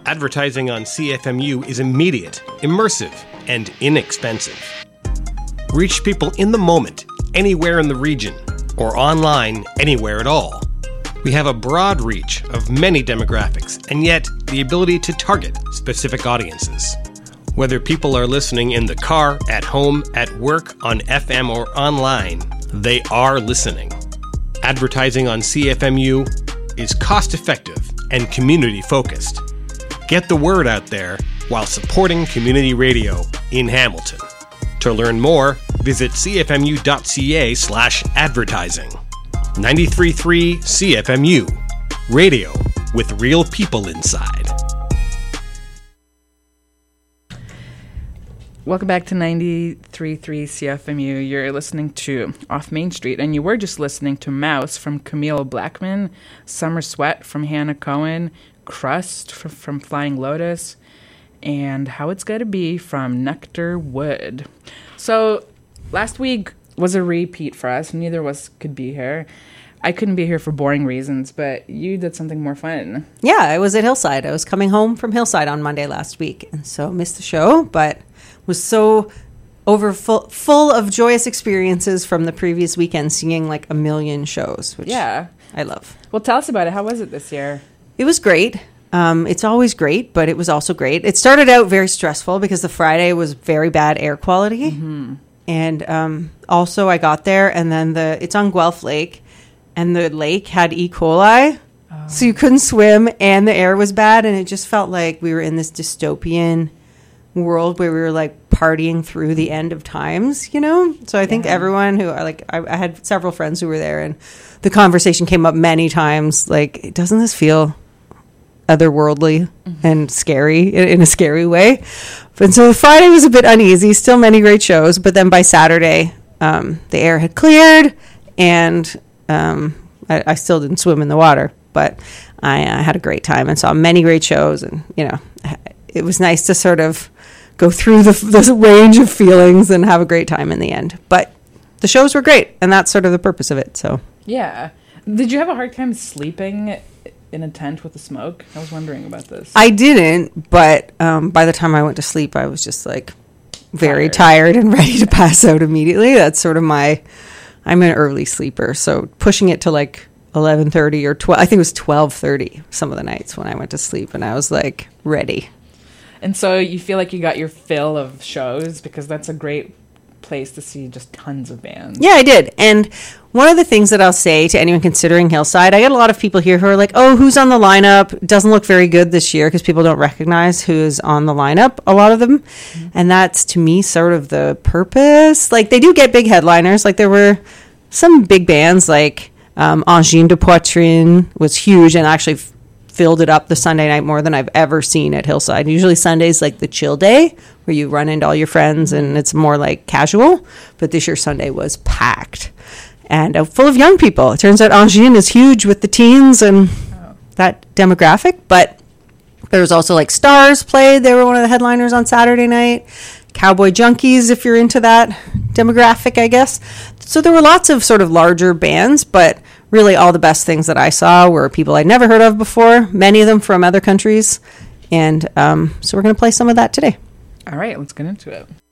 Advertising on CFMU is immediate, immersive, and inexpensive. Reach people in the moment, anywhere in the region, or online, anywhere at all. We have a broad reach of many demographics, and yet the ability to target specific audiences. Whether people are listening in the car, at home, at work, on FM, or online, they are listening. Advertising on CFMU is cost-effective and community-focused. Get the word out there while supporting community radio in Hamilton. To learn more, visit cfmu.ca/advertising. 93.3 CFMU. Radio with real people inside. Welcome back to 93.3 CFMU. You're listening to Off Main Street, and you were just listening to Mouse from Camille Blackman, Summer Sweat from Hannah Cohen, Crust from Flying Lotus, and How It's Gotta Be from Nectar Wood. So last week was a repeat for us. Neither of us could be here. I couldn't be here for boring reasons, but you did something more fun. Yeah, I was at Hillside. I was coming home from Hillside on Monday last week, and so missed the show, but was so full of joyous experiences from the previous weekend, seeing like a million shows, which I love. Well, tell us about it. How was it this year? It was great. It's always great, but it was also great. It started out very stressful because the Friday was very bad air quality. Mm-hmm. And also I got there, and then it's on Guelph Lake, and the lake had E. coli. Oh. So you couldn't swim, and the air was bad, and it just felt like we were in this dystopian world where we were like partying through the end of times, you know? So I think everyone who I had several friends who were there, and the conversation came up many times, like, doesn't this feel otherworldly and scary in a scary way? And so Friday was a bit uneasy, still many great shows, but then by Saturday, the air had cleared, and I still didn't swim in the water, but I had a great time and saw many great shows, and, you know, it was nice to sort of go through the range of feelings and have a great time in the end. But the shows were great, and that's sort of the purpose of it. So yeah. Did you have a hard time sleeping in a tent with the smoke? I was wondering about this. I didn't, but by the time I went to sleep, I was just like very tired and ready to pass out immediately. That's sort of I'm an early sleeper, so pushing it to like 11:30 or 12. I think it was 12:30 some of the nights when I went to sleep, and I was like ready. And so you feel like you got your fill of shows, because that's a great place to see just tons of bands. Yeah, I did. And one of the things that I'll say to anyone considering Hillside, I get a lot of people here who are like, oh, who's on the lineup? Doesn't look very good this year, because people don't recognize who's on the lineup, a lot of them. Mm-hmm. And that's, to me, sort of the purpose. Like, they do get big headliners. Like, there were some big bands, like Angine de Poitrine was huge and actually filled it up the Sunday night more than I've ever seen at Hillside. Usually Sunday's like the chill day where you run into all your friends and it's more like casual, but this year Sunday was packed and full of young people. It turns out Angine is huge with the teens and that demographic, but there was also like Stars played. They were one of the headliners on Saturday night. Cowboy Junkies, if you're into that demographic, I guess. So there were lots of sort of larger bands, but really all the best things that I saw were people I'd never heard of before, many of them from other countries. And so we're going to play some of that today. All right, let's get into it.